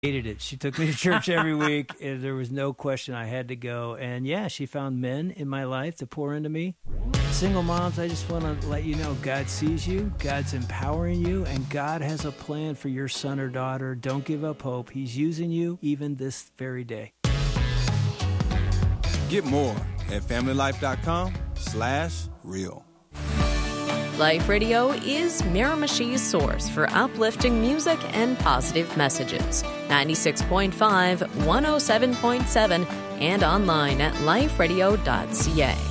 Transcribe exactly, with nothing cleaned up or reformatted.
hated it. She took me to church every week, and there was no question I had to go. And yeah, she found men in my life to pour into me. Single moms, I just want to let you know God sees you, God's empowering you, and God has a plan for your son or daughter. Don't give up hope. He's using you even this very day. Get more at familylife.com slash real. Life Radio is Miramichi's source for uplifting music and positive messages. ninety-six point five, one oh seven point seven, and online at life radio dot c a.